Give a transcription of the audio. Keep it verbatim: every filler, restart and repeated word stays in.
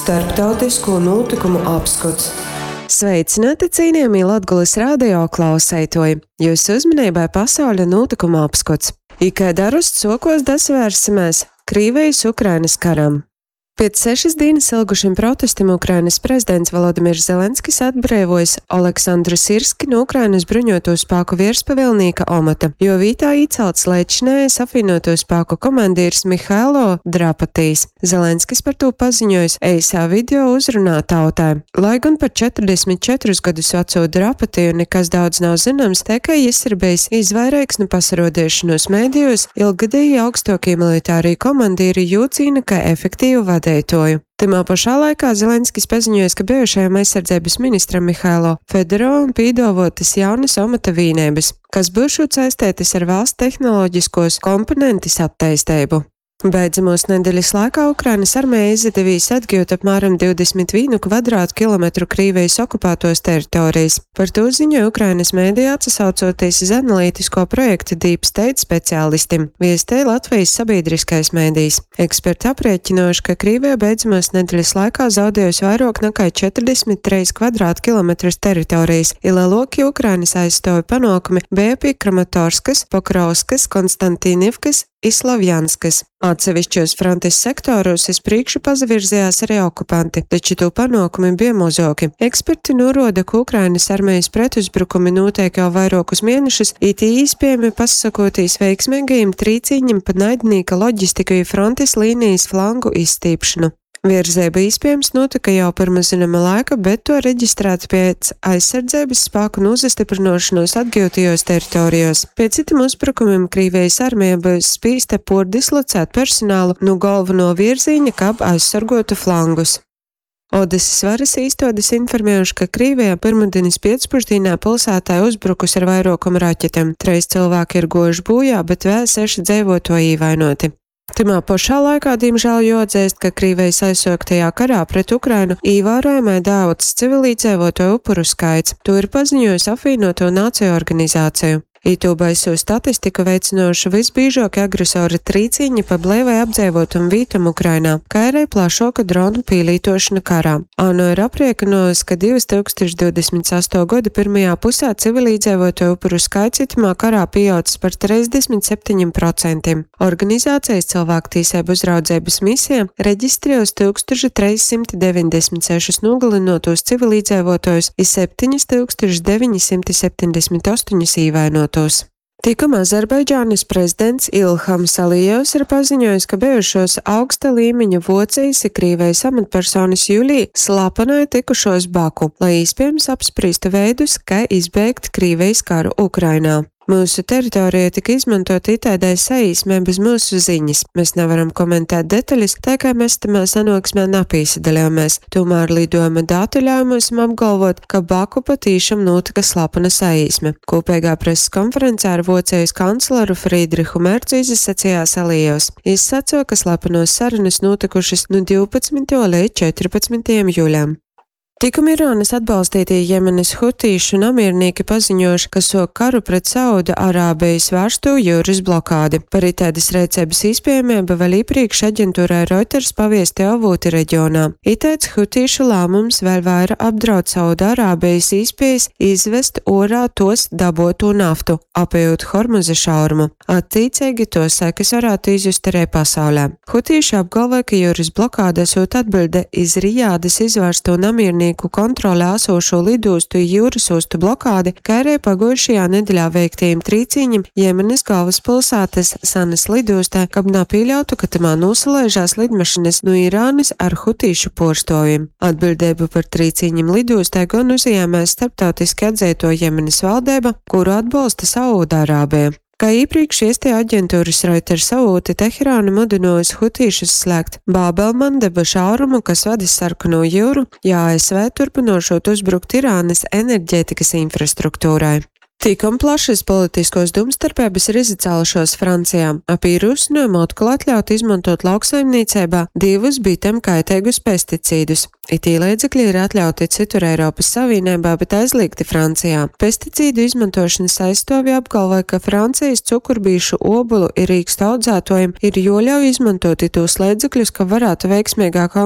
Starptautisko notikumu apskats. Sveicināti, cienījamie Latgules radio klausētoji! Jūsu uzmanībai pasaules notikumu apskats. Ikai darusts sokos dasvērsimies Krievijas Ukrainas karam. Pēc sešas dienas ilgušiem protestiem Ukrainas prezidents Volodimirs Zelenskis atbrīvojas Oleksandru Sirski no Ukrainas bruņoto spēku virspavēlnieka amata, jo vītā iecelts līdzinājais apvienoto spēku komandieris Mihailo Drapatīs. Zelenskis par to paziņojis eisā video uzrunā tautai. Lai gan par četrdesmit četrus gadus veco Drapatiju nekas daudz nav zināms, tikai jis ir bijis izvairīgs no pasarodiešanos mēdījos, ilgadēji augstākie militārie komandieri jūcīna kā efektīvu vadītāju. Timā pašā laikā Zelenskis paziņoja, ka bijušajam aizsardzības ministram Mihailo Fedorovam pīdavotas jaunas amata vienības, kas būšot saistētas ar valsts tehnoloģiskos komponentus attīstību. Beidzamos nedēļas laikā Ukrainas armija izdevīs atgūt apmēram divdesmit vienu kvadrātkilometru Krievijas okupētos teritorijas. Par to ziņoja Ukrainas mēdījā atsaucoties uz analītisko projektu Deep State speciālistiem, viestēja Latvijas sabiedriskais mēdījis. Eksperti aprēķinājuši, ka Krievija beidzamos nedēļas laikā zaudējusi vairāk nekā četrdesmit trīs kvadrātkilometrus teritorijas, lielākie Ukrainas aizstāvju panākumi bija pie Kramatorskas, Pokrovskas, Konstantīnivkas, Islavjanskas. Atsevišķos frontes sektoros uz priekšu pazavirzījās arī okupanti, taču to panākumi bija mazāki. Eksperti norāda, ka Ukrainas armijas pretuzbrukumi notiek jau vairākus mēnešus, it īspējami pasakotīs veiksmīgajiem trīcīņiem pa naidnieka loģistiku frontes līnijas flangu izstīpšanu. Virzība iespējams notika jau pirms zināma laika, bet to reģistrēta pēc aizsardzības spēku nozastiprināšanos atgūtajos teritorijos. Pēc citiem uzbrukumiem Krievijas armija būs spīsta pordislocēt personālu no galveno virziņa, kā aizsargotu flangus. Odesas varas īstotis informējuši, ka Krievijā pirmdienas pēcpusdienā pilsētā uzbrukus ar vairākumu raķetēm. Trīs cilvēki ir gojuši bojā, bet vēl seši dzīvotāji ievainoti. Timā pašā laikā, diemžēl, jāatzīst, ka Krievijas aizsāktajā karā pret Ukrainu ievērojami daudz civilizēto upuru skaits. To ir paziņojusi apvienoto nāciju organizāciju. Īto baiso statistiku veicinoši visbiežākie agresori trīcīņi pa blēvai apdzīvotam vītam Ukrainā, kā arī plašāka dronu pielītošana karā. ANO ir aprēķinājusi, ka divas tūkstoši divdesmit astoto gada pirmajā pusē civilizēto upuru skaits itamā karā pieaudzis par trīsdesmit septiņiem procentiem. Organizācijas cilvēktiesību uzraudzības misija reģistrējusi tūkstoš trīs simti deviņdesmit sešus nogalinātos civilizētojus un septiņi tūkstoši deviņi simti septiņdesmit astoņus ievainotos. Tikam Azerbaidžānas prezidents Ilhams Alijevs ir paziņojis, ka bijušos augsta līmeņa Vocijas un Krievijas amatpersonas jūlijā slapenai tikušos Baku, lai iespējams apspriestu veidus, kā izbeigt Krievijas karu Ukrainā. Mūsu teritorija tika izmantota itādai saīsmē bez mūsu ziņas. Mēs nevaram komentēt detaļas, tā kā mēs tamā sanāksmē napīsadalījāmies. Tomēr lidojuma dati ļauj mums apgalvot, ka Baku patīšām notika slapena saīsme. Kopīgā preses konferencē ar Vocijas kancleru Friedrihu Mercu izsacījās Alijevs. Viņš sacīja, ka slapenos sarunas notikušas no divpadsmitajā līdz četrpadsmitajam jūlijam. Tikam Irānas atbalstītie Jemenas hutīšu namiernieki paziņojuši, ka sok karu pret Sauda Arābijas vērsto jūras blokādi. Par itādas rīcības iespējamību vēl iepriekš aģentūrai Reuters paviesti avoti reģionā. Itāds hutīšu lēmums vēl vairāk apdraud Sauda Arābijas iespējas izvest orā tos daboto naftu, apējot Hormuza šaurumu. Attiecīgi to sekas varētu izjust arī pasaulē. Hutīši apgalvoja, ka jūras blokāde esot atbilde iz Rijādas izvērsto namiernieku kontrolē esošo lidostu jūras ostu blokādi, kā arī pagājušajā nedēļā veiktajiem trīcīņiem Jemenas galvaspilsētas Sanas lidostā, kab nepieļautu, ka tamā nosalaižās lidmašinas no Irānas ar hutīšu porstoviem. Atbildību par trīcīņiem lidostā gan uzņēmēs starptautiski atzīto Jemenas valdība, kuru atbalsta Saūdārābija. Kā iepriekš iestie aģentūras Reuters avoti Teherāna mudinājusi hutīšus slēgt Bābelmandeba šaurumu, kas vadis Sarkano jūru, ja A S V turpinošot uzbrukt Irānas enerģētikas infrastruktūrai. Tikam plašas politiskos domstarpības ir izacēlušos Francijā. Ap īrusinājumu atkal atļaut izmantot lauksaimniecībā divus bitem kaitīgus pesticīdus. Itī līdzekļi ir atļauti citur Eiropas Savienībā, bet aizliegti Francijā. Pesticīdu izmantošanas aizstāvji apgalvoja, ka Francijas cukurbīšu obulu ir rīkstu audzētojiem ir joļauj izmantot tos līdzekļus, ka varētu veiksmīgāk